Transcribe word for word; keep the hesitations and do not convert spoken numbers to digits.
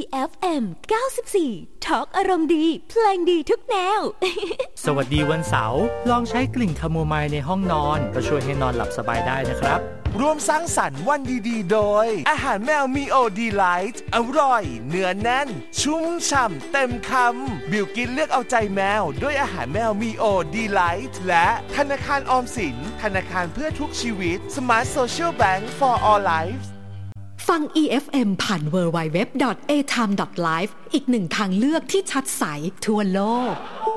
เอฟ เอ็ม เก้าสิบสี่ Talk อารมณ์ดีเพลงดีทุกแนวสวัสดีวันเสาร์ลองใช้กลิ่นคาโมไมล์ในห้องนอนก็ช่วยให้นอนหลับสบายได้นะครับร่วมสร้างสรรค์วันดีๆโดยอาหารแมวมีโอดีไลท์อร่อยเนื้อแน่นชุ่มฉ่ำเต็มคำบิวกินเลือกเอาใจแมวด้วยอาหารแมวมีโอดีไลท์และธนาคารออมสินธนาคารเพื่อทุกชีวิต Smart Social Bank for All Lives ฟัง อี เอฟ เอ็ม ผ่าน ดับเบิลยู ดับเบิลยู ดับเบิลยู ดอท เอ ไทม์ ดอท ไลฟ์ อีกหนึ่งทางเลือกที่ชัดใสทั่วโลก